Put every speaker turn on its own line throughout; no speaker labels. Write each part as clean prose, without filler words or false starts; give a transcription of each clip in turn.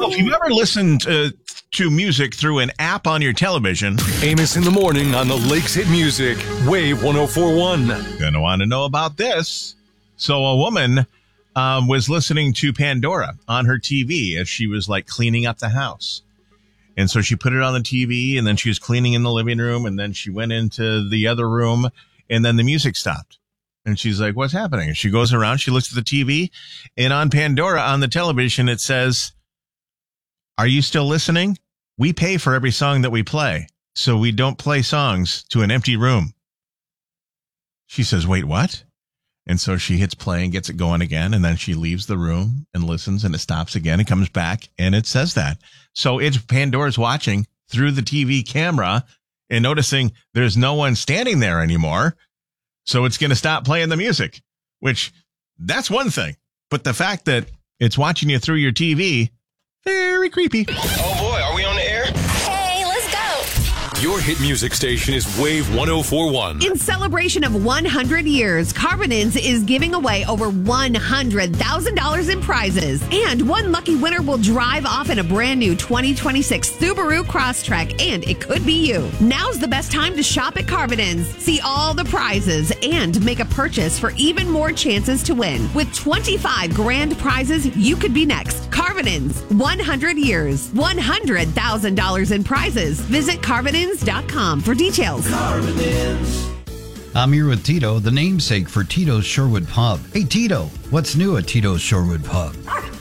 Well, if you've ever listened to music through an app on your television.
Amos in the morning on the Lakes Hit Music, Wave 104.1.
Gonna want to know about this. So a woman was listening to Pandora on her TV as she was like cleaning up the house. And so she put it on the TV, and then she was cleaning in the living room, and then she went into the other room, and then the music stopped. And she's like, what's happening? And she goes around, she looks at the TV, and on Pandora on the television, it says, are you still listening? We pay for every song that we play, so we don't play songs to an empty room. She says, wait, what? And so she hits play and gets it going again, and then she leaves the room and listens, and it stops again and comes back, and it says that. So it's Pandora's watching through the TV camera and noticing there's no one standing there anymore. So it's going to stop playing the music, which that's one thing. But the fact that it's watching you through your TV, very creepy.
Oh boy, are we on the air?
Hey, let's go.
Your hit music station is Wave 104.1.
In celebration of 100 years, Carbonins is giving away over $100,000 in prizes. And one lucky winner will drive off in a brand new 2026 Subaru Crosstrek, and it could be you. Now's the best time to shop at Carbonins. See all the prizes and make a purchase for even more chances to win. With 25 grand prizes, you could be next. Carbonins, 100 years, $100,000 in prizes. Visit Carbonins.com for details.
I'm here with Tito, the namesake for Tito's Shorewood Pub. Hey, Tito, what's new at Tito's Shorewood Pub?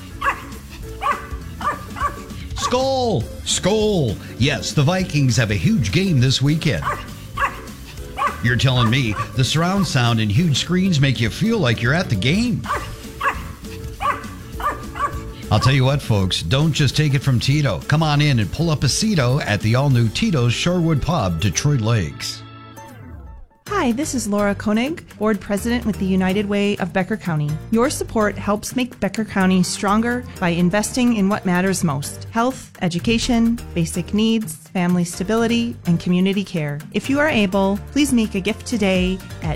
Skol! Skol! Yes, the Vikings have a huge game this weekend. You're telling me the surround sound and huge screens make you feel like you're at the game? I'll tell you what, folks, don't just take it from Tito. Come on in and pull up a Cito at the all-new Tito's Shorewood Pub, Detroit Lakes.
Hi, this is Laura Koenig, Board President with the United Way of Becker County. Your support helps make Becker County stronger by investing in what matters most: health, education, basic needs, family stability, and community care. If you are able, please make a gift today at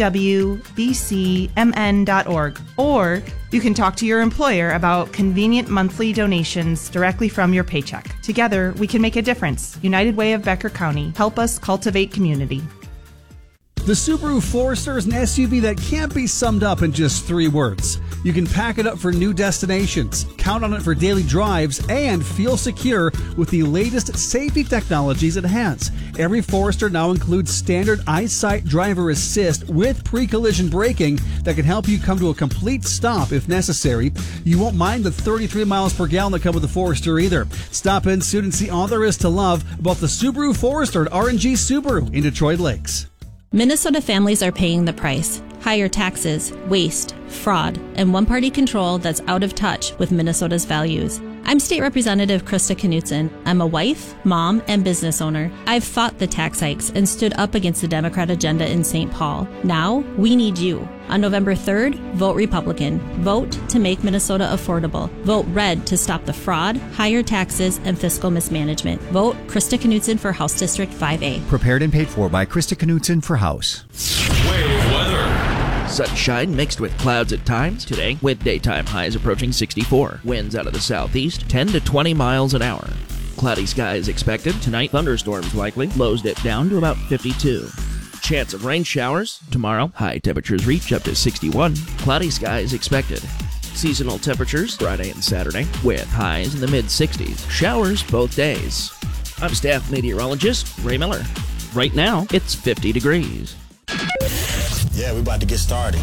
uwbcmn.org, or you can talk to your employer about convenient monthly donations directly from your paycheck. Together, we can make a difference. United Way of Becker County. Help us cultivate community.
The Subaru Forester is an SUV that can't be summed up in just 3 words. You can pack it up for new destinations, count on it for daily drives, and feel secure with the latest safety technologies it has. Every Forester now includes standard EyeSight driver assist with pre-collision braking that can help you come to a complete stop if necessary. You won't mind the 33 miles per gallon that come with the Forester either. Stop in soon and see all there is to love about the Subaru Forester at R&G Subaru in Detroit Lakes.
Minnesota families are paying the price. Higher taxes, waste, fraud, and one-party control that's out of touch with Minnesota's values. I'm State Representative Krista Knutson. I'm a wife, mom, and business owner. I've fought the tax hikes and stood up against the Democrat agenda in St. Paul. Now, we need you. On November 3rd, vote Republican. Vote to make Minnesota affordable. Vote red to stop the fraud, higher taxes, and fiscal mismanagement. Vote Krista Knutson for House District 5A.
Prepared and paid for by Krista Knutson for House.
Wave weather.
Sunshine mixed with clouds at times today, with daytime highs approaching 64. Winds out of the southeast, 10 to 20 miles an hour. Cloudy skies expected. Tonight, thunderstorms likely. Lows dip down to about 52. Chance of rain showers. Tomorrow, high temperatures reach up to 61. Cloudy skies expected. Seasonal temperatures Friday and Saturday, with highs in the mid-60s. Showers both days. I'm staff meteorologist Ray Miller. Right now, it's 50 degrees.
Yeah, we're about to get started.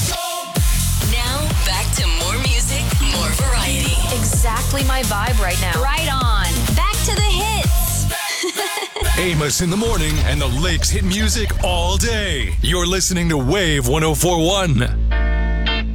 Now, back to more music, more variety.
Exactly my vibe right now.
Right on. Back to the hits.
Amos in the morning and the Lakes Hit Music all day. You're listening to Wave 104.1.